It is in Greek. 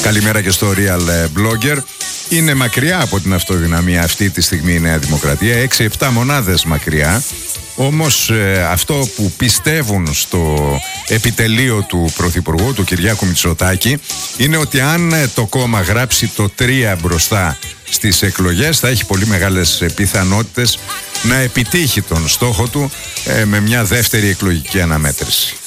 Καλημέρα και στο Real Blogger. Είναι μακριά από την αυτοδυναμία αυτή τη στιγμή η Νέα Δημοκρατία, 6-7 μονάδες μακριά. Όμως αυτό που πιστεύουν στο επιτελείο του Πρωθυπουργού, του Κυριάκου Μητσοτάκη, είναι ότι αν το κόμμα γράψει το 3 μπροστά στις εκλογές, θα έχει πολύ μεγάλες πιθανότητες να επιτύχει τον στόχο του με μια δεύτερη εκλογική αναμέτρηση.